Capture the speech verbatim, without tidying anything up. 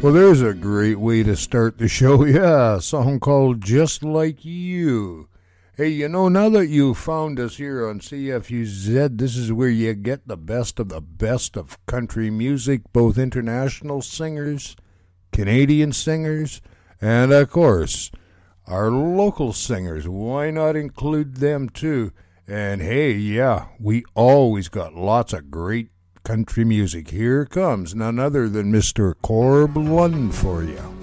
Well, there's a great way to start the show. Yeah, a song called Just Like You. Hey, you know, now that you found us here on C F U Z, this is where you get the best of the best of country music, both international singers, Canadian singers, and of course, our local singers. Why not include them too? And hey, yeah, we always got lots of great country music. Here comes none other than Mister Corb Lund for you.